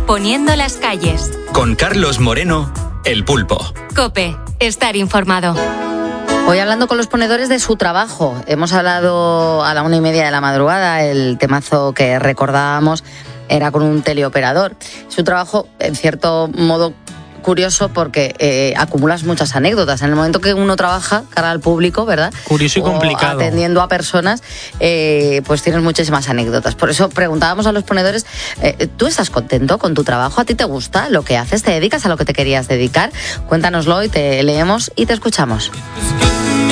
Poniendo las calles. Con Carlos Moreno, El Pulpo. COPE. Estar informado. Hoy hablando con los ponedores de su trabajo. Hemos hablado a la 1:30 de la madrugada. El temazo que recordábamos era con un teleoperador. Su trabajo, en cierto modo, curioso porque acumulas muchas anécdotas. En el momento que uno trabaja cara al público, ¿verdad? Curioso y complicado. Atendiendo a personas, pues tienes muchísimas anécdotas. Por eso preguntábamos a los ponedores, ¿tú estás contento con tu trabajo? ¿A ti te gusta lo que haces? ¿Te dedicas a lo que te querías dedicar? Cuéntanoslo y te leemos y te escuchamos.